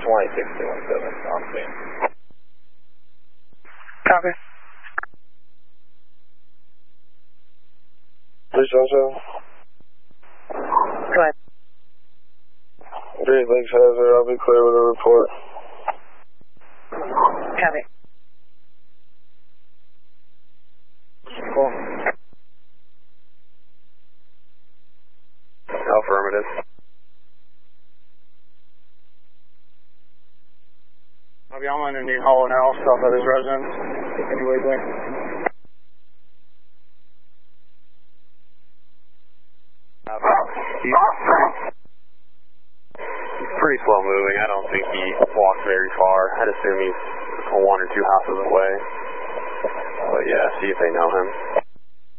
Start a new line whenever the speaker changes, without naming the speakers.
26217 on scene.
Copy.
377.
Go ahead.
Great Lakes Hazard, I'll be clear with a report.
Copy.
Cool. Affirmative.
I'll be on Indian Hollow now, south of his residence. Anyway, there.
He's pretty slow moving. I don't think he walked very far. I'd assume he's 1 or 2 houses away. But yeah, see if they know him.